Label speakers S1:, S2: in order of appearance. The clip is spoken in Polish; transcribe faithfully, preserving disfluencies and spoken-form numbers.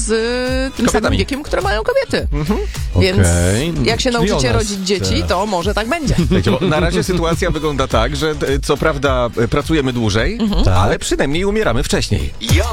S1: z y, tym samym wiekiem, które mają kobiety. Mhm. Więc
S2: Okay.
S1: jak się
S2: Czyli
S1: nauczycie
S2: ona
S1: rodzić dzieci,
S2: chce.
S1: to może tak będzie.
S3: Wiecie, bo na razie sytuacja wygląda tak, że e, co prawda e, pracujemy dłużej,
S1: Mhm.
S2: Tak.
S3: ale przynajmniej umieramy wcześniej.
S4: Ja